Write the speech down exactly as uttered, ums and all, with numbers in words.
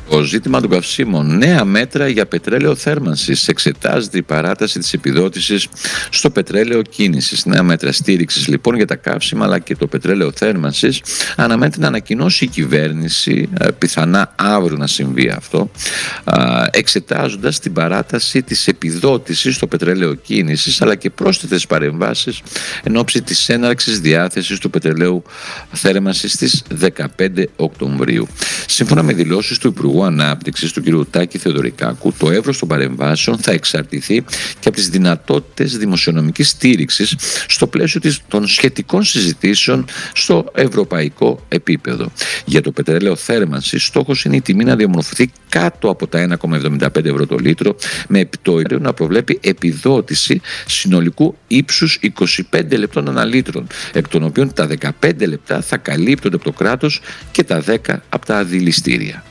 Το ζήτημα των καυσίμων. Νέα μέτρα για πετρέλαιο θέρμανσης. Εξετάζεται η παράταση της επιδότησης στο πετρέλαιο κίνησης. Νέα μέτρα στήριξης λοιπόν για τα καύσιμα αλλά και το πετρέλαιο θέρμανσης. Αναμένεται να ανακοινώσει η κυβέρνηση, πιθανά αύριο να συμβεί αυτό, εξετάζοντας την παράταση της επιδότησης στο πετρέλαιο κίνησης αλλά και πρόσθετες παρεμβάσεις εν ώψη της έναρξης διάθεσης του πετρελαίου θέρμανσης στις δεκαπέντε Οκτωβρίου. Σύμφωνα με δηλώσεις του Υπουργού Ανάπτυξης του κ. Τάκη Θεοδωρικάκου, το εύρος των παρεμβάσεων θα εξαρτηθεί και από τις δυνατότητες δημοσιονομικής στήριξης στο πλαίσιο των σχετικών συζητήσεων στο ευρωπαϊκό επίπεδο. Για το πετρέλαιο θέρμανσης, στόχος είναι η τιμή να διαμορφωθεί κάτω από τα ένα κόμμα εβδομήντα πέντε ευρώ το λίτρο, με επιτόκιο να προβλέπει επιδότηση συνολικού ύψους είκοσι πέντε λεπτών ανά λίτρο, εκ των οποίων τα δεκαπέντε λεπτά θα καλύπτονται από το κράτος και τα δέκα από τα αντιληστήρια.